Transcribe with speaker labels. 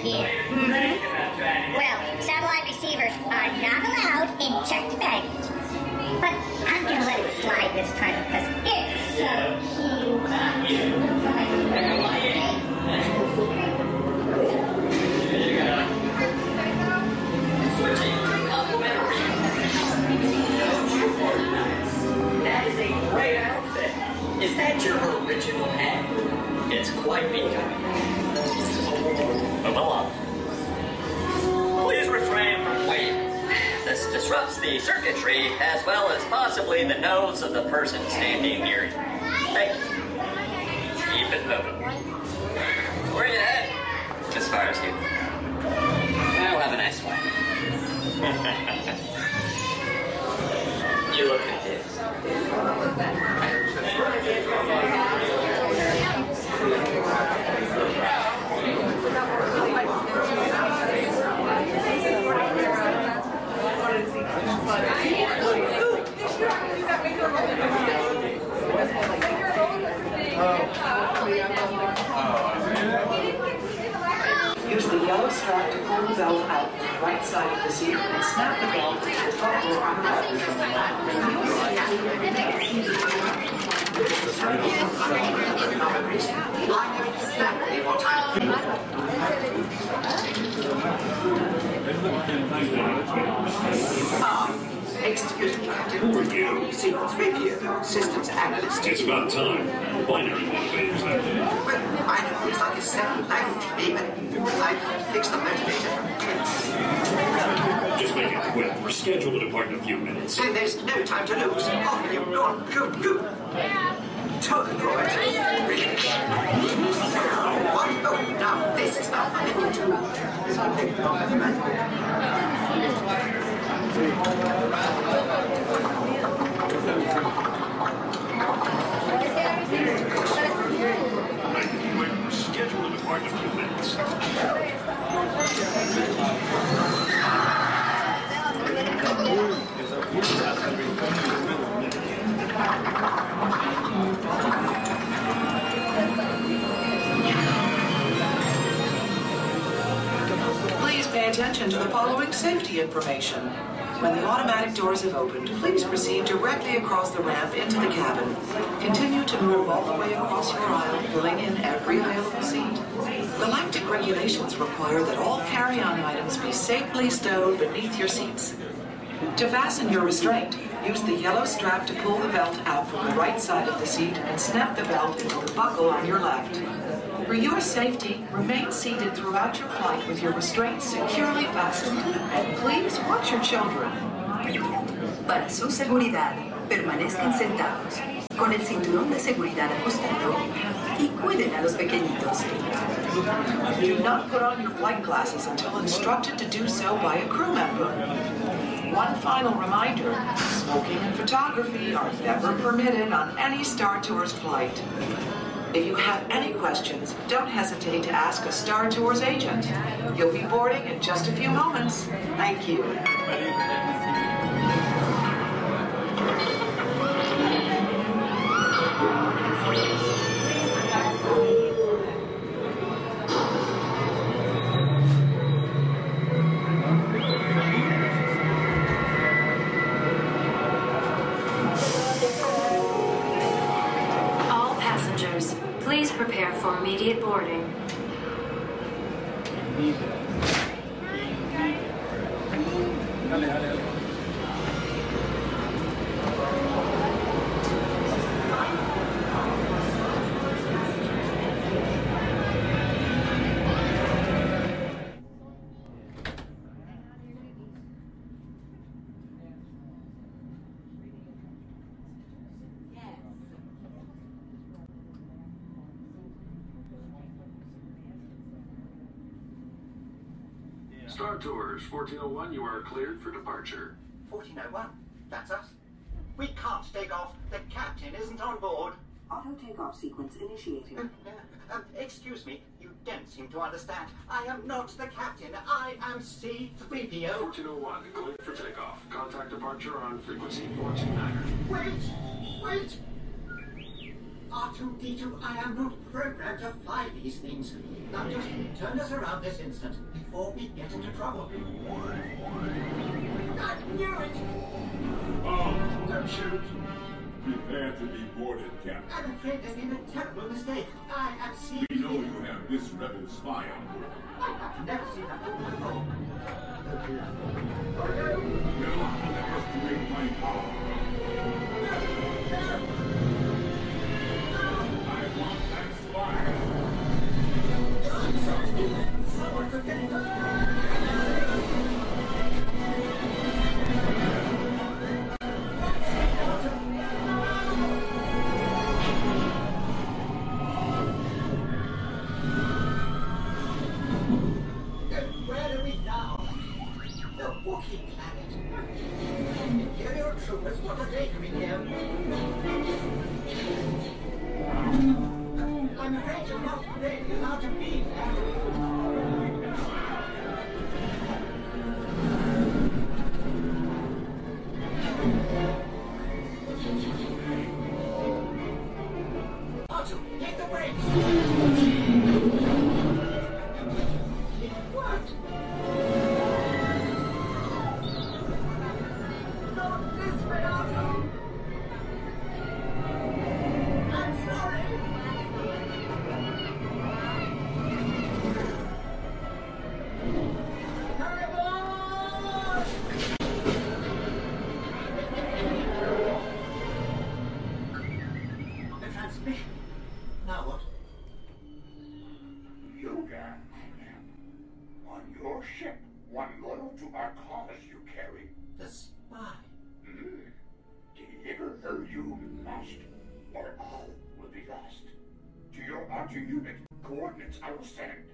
Speaker 1: here. Well, satellite receivers are not allowed in checked baggage. But I'm gonna let it slide this time because it's so cute.
Speaker 2: That is a great outfit. Is that your original hat? It's quite becoming. Move along. Please refrain from waving. This disrupts the circuitry as well as possibly the nose of the person standing near you. Thank you. Keep it moving. Where are you headed? As far as you. Well, have a nice one. You look confused.
Speaker 3: Use the yellow strap to pull the belt out from the right side of the seat and snap the belt to the buckle on the left.
Speaker 4: Excuse me, Captain. Who are you? C-3PO, Systems Analyst.
Speaker 5: It's about time. Binary motivators out there.
Speaker 4: Well, I know it's like a second language to me, but I can't fix the motivator from
Speaker 5: Just make it quick. We're scheduled to depart in a few minutes.
Speaker 4: So there's no time to lose. Off with you. Go on. Go. Totally right. Really? What? Oh, now this is not funny. Something wrong with me.
Speaker 5: We're scheduled to depart in a few minutes.
Speaker 3: Please pay attention to the following safety information. When the automatic doors have opened, please proceed directly across the ramp into the cabin. Continue to move all the way across your aisle, filling in every available seat. Galactic regulations require that all carry-on items be safely stowed beneath your seats. To fasten your restraint, use the yellow strap to pull the belt out from the right side of the seat and snap the belt into the buckle on your left. For your safety, remain seated throughout your flight with your restraints securely fastened, and please watch your children.
Speaker 6: Para su seguridad, permanezcan sentados, con el cinturón de seguridad ajustado y cuiden a los pequeñitos.
Speaker 3: Do not put on your flight glasses until instructed to do so by a crew member. One final reminder, smoking and photography are never permitted on any Star Tours flight. If you have any questions, don't hesitate to ask a Star Tours agent. You'll be boarding in just a few moments. Thank you.
Speaker 7: Please prepare for immediate boarding.
Speaker 8: Star Tours, 1401, you are cleared for departure.
Speaker 4: 1401? That's us. We can't take off. The captain isn't on board.
Speaker 6: Auto takeoff sequence initiated.
Speaker 4: Excuse me, you don't seem to understand. I am not the captain. I am C-3PO.
Speaker 8: 1401, cleared for takeoff. Contact departure on frequency 429er.
Speaker 4: Wait! R2-D2, I am not programmed to fly these these things. Now just turn us around this instant before we get into trouble. I knew it!
Speaker 9: Oh,
Speaker 4: Don't shoot!
Speaker 9: prepare to be boarded, Captain.
Speaker 4: I'm afraid there's been a terrible mistake. I have seen...
Speaker 9: We know you have this rebel spy on board.
Speaker 4: I have never seen that woman before.
Speaker 9: Now, underestimate my power. I want that spy.
Speaker 4: Someone could get hurt! Where are we now? The Wookiee planet. Imperial troopers, what are they doing here? I'm afraid you're not really allowed to be there. Otto, hit the brakes! It worked! Not this way, Otto! I'm sorry! Hurry on! The transmission. Now what?
Speaker 10: Yoga, on your ship, one loyal to our cause you carry.
Speaker 4: The spy.
Speaker 10: Deliver her you must, or all will be lost. To your outer unit, coordinates I will send.